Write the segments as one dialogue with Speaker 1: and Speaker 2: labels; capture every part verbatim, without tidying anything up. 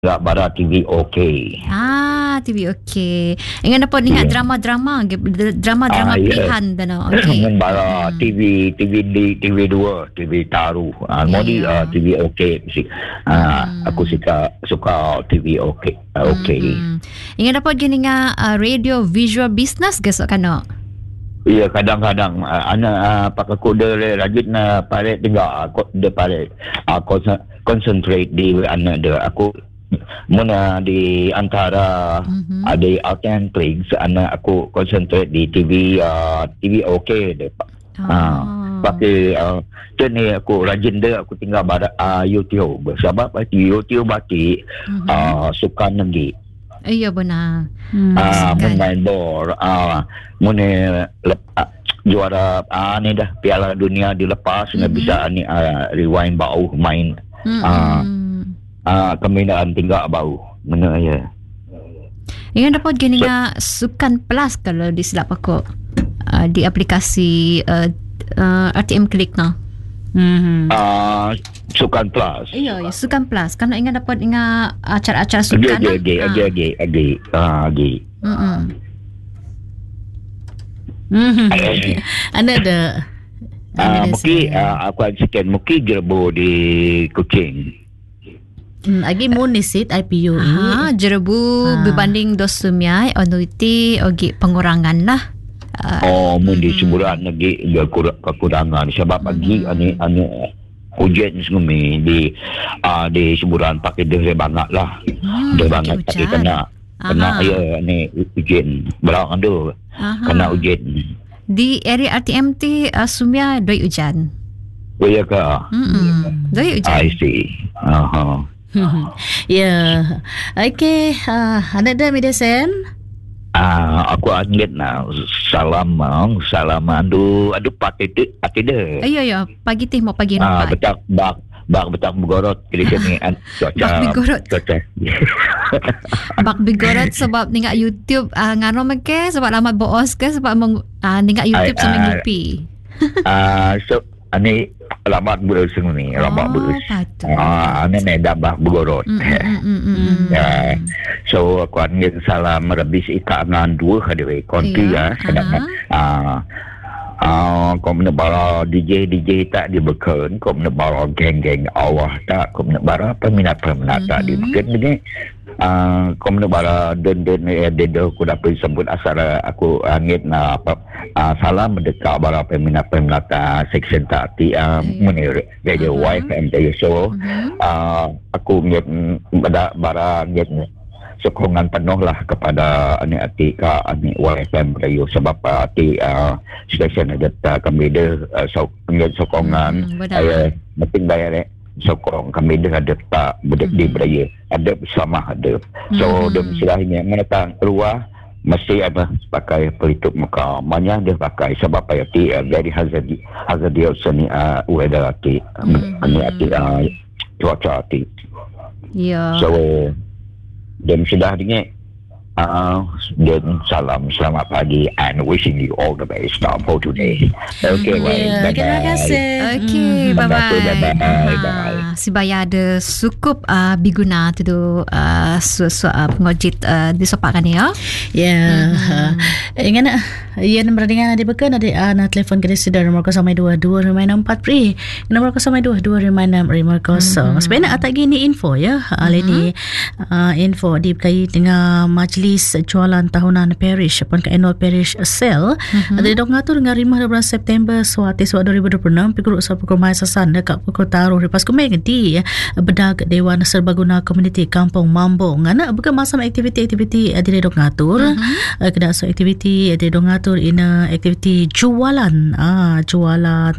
Speaker 1: Enggak bara T V okey.
Speaker 2: Ah, T V okey. Ingat dapat ingat
Speaker 1: Yeah.
Speaker 2: drama-drama, drama-drama
Speaker 1: Ah, ya.
Speaker 2: pilihan tu no. Okey.
Speaker 1: Men bara
Speaker 2: Mm-mm.
Speaker 1: T V T V di T V dua, T V taruh. Ah,
Speaker 2: Ya,
Speaker 1: modi
Speaker 2: ya.
Speaker 1: ah, T V okey mesti. Ah,
Speaker 2: Mm-mm.
Speaker 1: aku suka suka T V okey. Ah, okey.
Speaker 2: Mm-mm. Ingat dapat gini nga uh, radio visual business gesok kano.
Speaker 1: Ya, kadang-kadang uh, anak uh, pakai kode le rajin na paret tinggal aku de paret. Aku concentrate di anak dia. Aku mana di antara
Speaker 2: Mhm.
Speaker 1: ada Alten Kling anak aku concentrate di T V uh, T V okey de. Ah, pakai uh, tu ni aku rajin dia aku tinggal pada uh, YouTube sebab di YouTube bati
Speaker 2: Mhm.
Speaker 1: uh, suka negeri.
Speaker 2: Iya benar.
Speaker 3: Hmm.
Speaker 1: Ah,
Speaker 2: Sukan.
Speaker 1: main bola. Ah, mune lep- ah, juara ah ni dah Piala Dunia dilepas mm-hmm. bisa ni ah, rewind bau main.
Speaker 2: Mm-mm.
Speaker 1: Ah, ah kembinaan tinggal bau. Mana ya.
Speaker 2: Ingat dapat gini nga Sukan Plus kalau disilap aku uh, di aplikasi uh, uh, R T M Klik no.
Speaker 3: Hmm.
Speaker 1: Ah, Sukan Plus.
Speaker 2: Iya, ya, Sukan Plus. Karena ingat dapat ingat acara-acara
Speaker 1: Agi
Speaker 2: sukan.
Speaker 1: agi
Speaker 2: lah.
Speaker 1: agi
Speaker 2: Ah.
Speaker 1: agi agi agi. Ah, agi.
Speaker 2: Mm-mm.
Speaker 3: Hmm. Anda ada.
Speaker 1: Ah,
Speaker 3: ada
Speaker 1: mungkin
Speaker 3: saya.
Speaker 1: ah, aku ada sikit mungkin gerbo di Kuching.
Speaker 3: Hmm, lagi munisit I P U
Speaker 2: Ha,
Speaker 3: ni.
Speaker 2: jerebu
Speaker 3: Ah.
Speaker 2: berbanding dosumyai anuiti ogi pengurangan lah. Uh,
Speaker 1: Oh, mun di
Speaker 2: mm.
Speaker 1: sebulan lagi dia kur- kekurangan sebab lagi
Speaker 2: Mm.
Speaker 1: ane ane hujan sengmi di ah di sebulan pakai dia banyak lah.
Speaker 2: Hmm,
Speaker 1: Dia
Speaker 2: pakai
Speaker 1: banyak pakai
Speaker 2: hujan.
Speaker 1: kena kena
Speaker 2: Aha.
Speaker 1: ya ni hujan berang tu
Speaker 2: Aha.
Speaker 1: kena hujan.
Speaker 2: Di area R T M T uh, Sumia doi hujan.
Speaker 1: Oh ya ke?
Speaker 2: Mm-mm. Doi hujan.
Speaker 1: I see. Aha.
Speaker 3: Ya. Okey, uh, anda ada media sen?
Speaker 1: Ah, aku anggit na salam mang salam adu adu pakai tu pakai dia.
Speaker 2: Ayo yo, pagi teh mau pagi
Speaker 1: Ah,
Speaker 2: nampak.
Speaker 1: betak bak bak betak bergorot kira ni an
Speaker 2: Bak
Speaker 1: cuaca
Speaker 2: bergorot.
Speaker 1: cuaca.
Speaker 2: Bak bigorot sebab ningak YouTube uh, ngano make sebab lama boos ke sebab meng, uh, ningak YouTube
Speaker 1: Ai,
Speaker 2: sama
Speaker 1: ah,
Speaker 2: ngupi.
Speaker 1: Ah, so ani lamat berseng ni, lamat
Speaker 2: Oh,
Speaker 1: bers.
Speaker 2: patut.
Speaker 1: Ah, ane ne dabah bergorot.
Speaker 2: Mm, mm, mm, mm, mm.
Speaker 1: Ya. So aku angin salam rebis ikangan dua hadiri konti
Speaker 2: Iya,
Speaker 1: ya kadang ah ah kau nak bara D J D J tak dibeken kau nak bara geng-geng awah tak kau nak bara peminat-peminat tak
Speaker 2: Mhm.
Speaker 1: dibeken ni ah kau nak bara den-den eh dedo aku dapat sambut asal aku angin na apa ah, salam mendekat bara peminat-peminat ah, section tak ti ah,
Speaker 2: Iya.
Speaker 1: menir radio
Speaker 2: Aha.
Speaker 1: wife and radio so
Speaker 2: Mhm.
Speaker 1: ah, aku ngit pada bara ngit sokongan penuh lah kepada anik atik ka anik Y F M Radio sebab uh, atik uh, stesen ada kami dia uh, so, sokongan
Speaker 2: Hmm, benar.
Speaker 1: saya penting bayar eh sokong kami dia ada tak budak di
Speaker 2: Mhm.
Speaker 1: beraya ada bersama ada so
Speaker 2: Mhm.
Speaker 1: dia istilahnya mereka keluar mesti apa pakai pelitup muka banyak dia pakai sebab apa atik uh, very hazard hazard dia seni uh, weather atik
Speaker 2: Mhm.
Speaker 1: anik atik uh, cuaca atik
Speaker 2: Ya.
Speaker 1: so dan sudah dengan uh, dan salam selamat pagi and wishing you all the best now for today. Okay, well,
Speaker 3: Ya, terima kasih.
Speaker 2: Okey,
Speaker 3: Hmm.
Speaker 2: bye bye.
Speaker 1: Terima kasih, bye-bye, bye.
Speaker 2: Si baya ada sukup uh, biguna tu tu uh, su-su uh, pengojit uh, disopakan ya.
Speaker 3: Ya.
Speaker 2: Mhm.
Speaker 3: Ingat nak ya nombor dengan ada bekan ada ana telefon kita sudah nombor kosong dua dua lima enam empat pri. Nombor kosong dua dua lima enam lima kosong. Sebenarnya atak gini info ya. Ali ni uh, info di berkait dengan majlis jualan tahunan parish ataupun ke annual parish sale. Ada dok ngatur dengan lima belas September suatu suatu dua ribu dua puluh enam pukul sa pukul mai sasan dekat pukul taruh lepas kumai di bedak Dewan Serbaguna Komuniti Kampung Mambong. Anak bukan masa aktiviti-aktiviti ada dok ngatur. Uh, kena so aktiviti ada dok ngatur ina aktiviti jualan ah jualan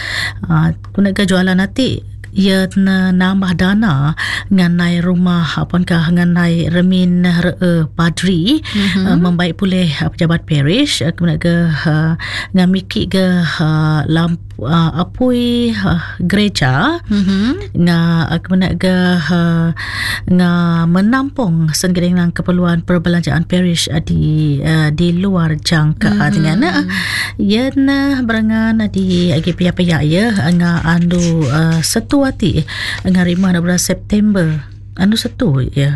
Speaker 3: ah kuna ke jualan nanti ia na nambah dana nganai rumah apakah nganai remin re padri
Speaker 2: Mhm.
Speaker 3: uh, membaik pulih uh, pejabat parish uh, kemudian ke uh, ngamiki ke uh, lampu uh, apui uh, gereja
Speaker 2: Mhm.
Speaker 3: nga uh, kemudian ke uh, nga menampung segedingan keperluan perbelanjaan parish uh, di uh, di luar jangkaan
Speaker 2: Mhm.
Speaker 3: dengan uh, ia na berangan di agi pihak-pihak ya nga andu uh, setuati nga lima belas September anu satu ya